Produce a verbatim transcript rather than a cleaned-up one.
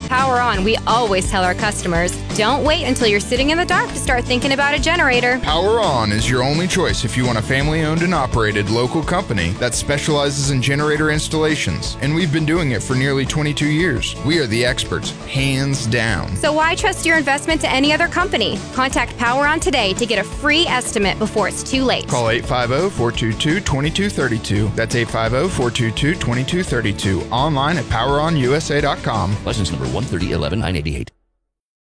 Power On, we always tell our customers, don't wait until you're sitting in the dark to start thinking about a generator. Power On is your only choice if you want a family-owned and operated local company that specializes in generator installations, and we've been doing it for nearly twenty-two years. We are the experts, hands down. So why trust your investment to any other company? Contact Power On today to get a free estimate before it's too late. Call eight five zero, four two two, two two three two. That's eight five zero, four two two, two two three two. Online at power on u s a dot com. License number one three zero one one nine eight eight.